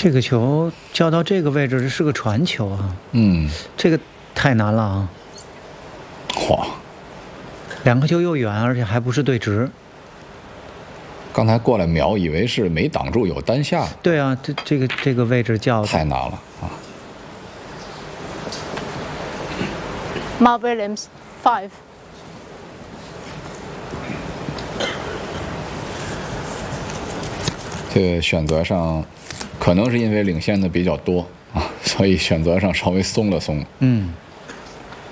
这个球叫到这个位置，这是个传球啊。这个太难了啊。 哇， 两个球又远，而且还不是对直。 刚才过来瞄，以为是没挡住有单下。 对啊，这个位置叫太难了啊。 Mal Williams 5。 这个选择上，可能是因为领先的比较多啊，所以选择上稍微松了松。